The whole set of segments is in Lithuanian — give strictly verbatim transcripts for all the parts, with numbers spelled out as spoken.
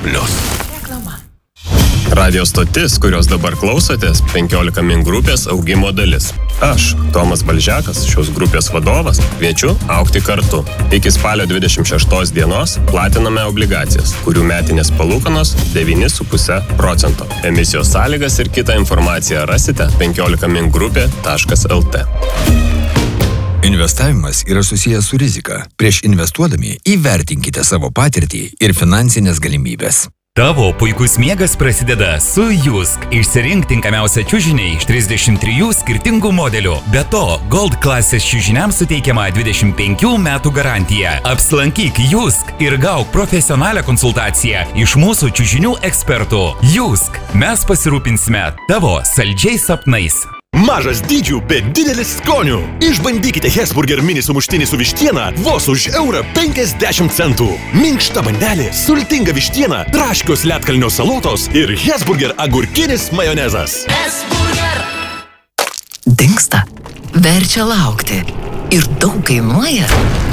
plius. Reklama. Radio stotis, kurios dabar klausotės, penkiolika min grupės augimo dalis. Aš, Tomas Balžekas, šios grupės vadovas, kviečiu augti kartu. Iki spalio dvidešimt šeštos dienos platiname obligacijas, kurių metinės palūkanos devyni su puse procento. Emisijos sąlygas ir kitą informaciją rasite penkiolika min grupė taškas lt. Investavimas yra susijęs su rizika. Prieš investuodami įvertinkite savo patirtį ir finansinės galimybės. Tavo puikus miegas prasideda su Jusk. Išsirink tinkamiausią čiužinį iš trisdešimt trijų skirtingų modelių. Be to, Gold klasės čiužiniams suteikiama dvidešimt penkių metų garantija. Apsilankyk Jusk ir gauk profesionalią konsultaciją iš mūsų čiužinių ekspertų. Jusk. Mes pasirūpinsime tavo saldžiais sapnais. Mažas dydžių, bet didelis skonių. Išbandykite Hesburger mini sumuštinį su vištiena vos už eurą penkiasdešimt centų. Minkšta bandelė, sultinga vištiena, traškios ledkalnio salotos ir Hesburger agurkinis majonezas. Hesburger. Dingsta. Verčia laukti. Ir daug kainuoja.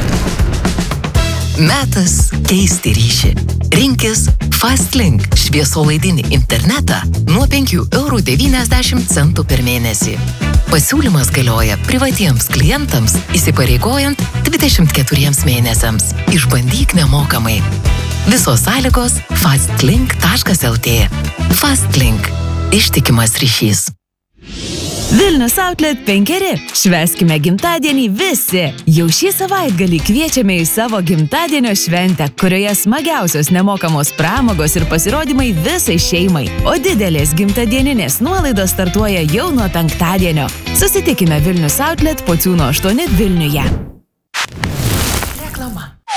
Metas keisti ryšį. Rinkis Fastlink šviesolaidinį internetą nuo penkių eurų devyniasdešimt centų per mėnesį. Pasiūlymas galioja privatiems klientams, įsipareigojant dvidešimt keturiems mėnesiams. Išbandyk nemokamai. Visos sąlygos fastlink taškas lt. Fastlink. Ištikimas ryšys. Vilnius Outlet penkeri. Švęskime gimtadienį visi. Jau šį savaitgalį kviečiame į savo gimtadienio šventę, kurioje smagiausios nemokamos pramogos ir pasirodymai visai šeimai. O didelės gimtadieninės nuolaidos startuoja jau nuo penktadienio. Susitikime Vilnius Outlet Pociūno aštuoni Vilniuje.